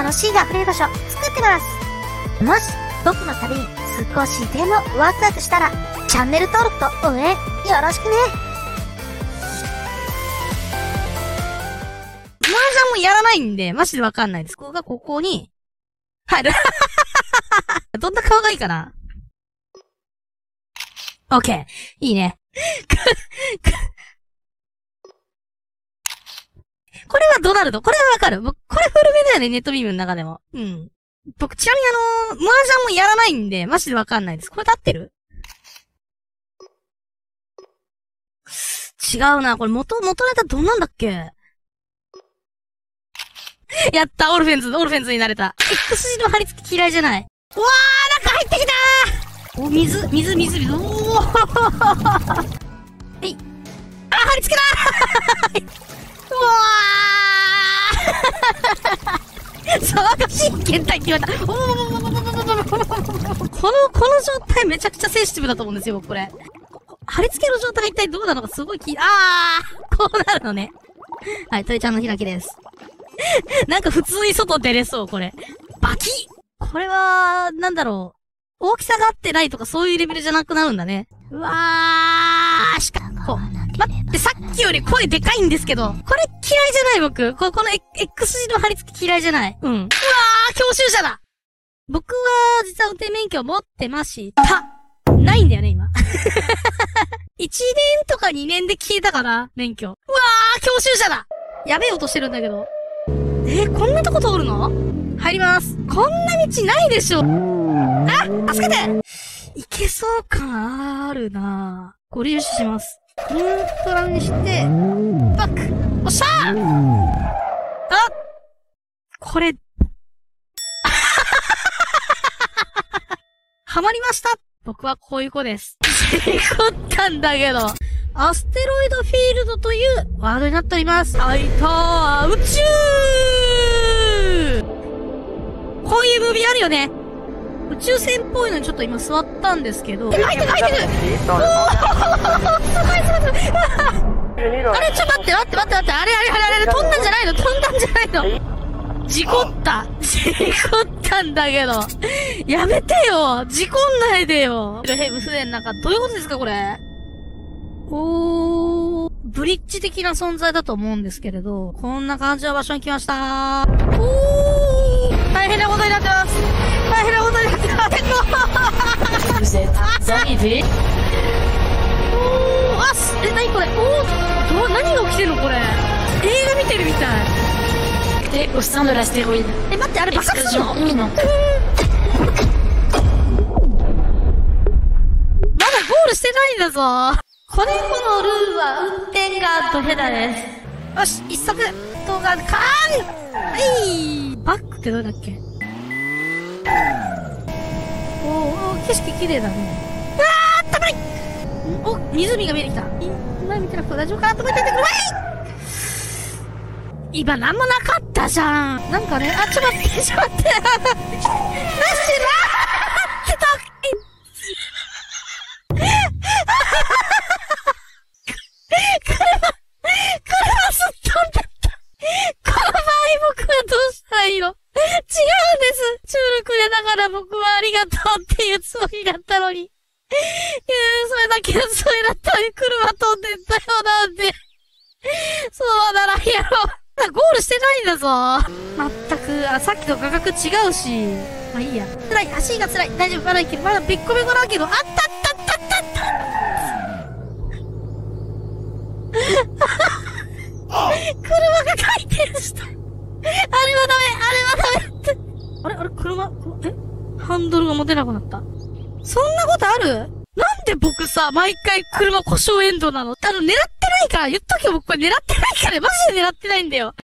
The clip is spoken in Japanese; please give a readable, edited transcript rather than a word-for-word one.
楽しいが溢れる場所作ってます。もし僕の旅に少しでもワクワクしたらチャンネル登録と応援よろしくね。 麻雀もやらないんで、マジでわかんないです。ここがここに、入る。どんな顔がいいかな？ OK。いいね。これはドナルド。これはわかる。僕、これ古めだよね、ネットビームの中でも。うん。僕、ちなみに麻雀もやらないんで、マジでわかんないです。これで合ってる？違うな。これ元ネタどんなんだっけ？やった、オルフェンズになれた。X 字の張り付き嫌いじゃない。うわー、中入ってきたー。お、水。おー。はい。あ、張り付けだー。うわー。騒がしい検体決まった。この状態めちゃくちゃセンシティブだと思うんですよ、僕これ。貼り付けの状態が一体どうなのかすごいこうなるのね。はい、鳥ちゃんの開きです。なんか普通に外出れそう、これ。バキッ！これは、なんだろう。大きさが合ってないとかそういうレベルじゃなくなるんだね。うわー、待って、さっきより声でかいんですけど。これ嫌いじゃない僕。この X 字の貼り付き嫌いじゃない。うん。うわー、教習車だ！僕は、実は運転免許持ってました。ないんだよね、今。1年とか2年で消えたから、免許。うわー、教習車だ！やべえ音してるんだけど。こんなとこ通るの？入ります。こんな道ないでしょ。あ、助けて！いけそう感あるなぁ。ご利用します。ニュートラルにして、バック！おっしゃー！あ！これ、はまりました！僕はこういう子です。事故ったんだけど。アステロイドフィールドというワードになっております。あいたー、宇宙！こういうムービーあるよね。宇宙船っぽいのにちょっと今座ったんですけど。入ってるおーすごいすごいあれちょっと待って。あれ、飛んだんじゃないの事故ったんだけど。やめてよ事故んないでよヘブ船なんか、どういうことですかこれ。ブリッジ的な存在だと思うんですけれど、こんな感じの場所に来ましたー。大変なことになってます。何これ何が起きてるのこれ。映画見てるみたい。 au sein de l'astéroïde. 待って、あれ爆発するの？ Explosion imminente. まだゴールしてないんだぞ。このルールは運転がドヘダです。よし、一足動画カーン！バックってどれだっけ？景色綺麗だね。うわーったまい！お、湖が見えてきた。前見てなくて大丈夫かなと思っててくるわい！今なんもなかったじゃん。なんかね、ちょっと待って。なしなーって車すっ飛んだった。この場合僕はどうしたらいいの？違うんです。中力でだから僕はありがとうっていうつもりだったのに。それだけのつもりだったのに車飛んでったよなんで。そうならんやろ。ゴールしてないんだぞ。まったく、さっきと画角違うし。まあいいや。辛い、足が辛い。大丈夫、まだいける。まだべっこべこだけど、あった車が回転した。あれはダメって。あれ車、ハンドルが持てなくなった。そんなことある？なんで僕さ、毎回車故障エンドなの？狙ってないから、言っとけよ、僕これ狙ってないから、マジで狙ってないんだよ。